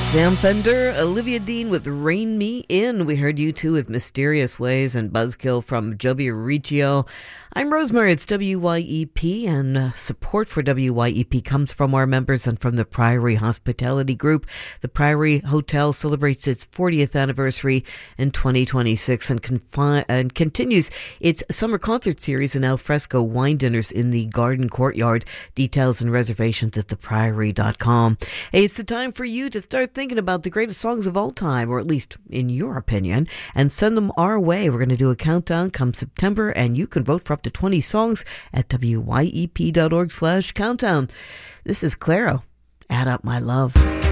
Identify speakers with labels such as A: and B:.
A: Sam Fender, Olivia Dean with Rain Me In. We heard you too with Mysterious Ways and Buzzkill from Joby Riccio. I'm Rosemary, it's WYEP, and support for WYEP comes from our members and from the Priory Hospitality Group. The Priory Hotel celebrates its 40th anniversary in 2026 and continues its summer concert series and al fresco wine dinners in the garden courtyard. Details and reservations at thepriory.com. Hey, it's the time for you to start thinking about the greatest songs of all time, or at least in your opinion, and send them our way. We're going to do a countdown come September, and you can vote for up to 20 songs at wyep.org/countdown. This is Clairo. Add Up My Love.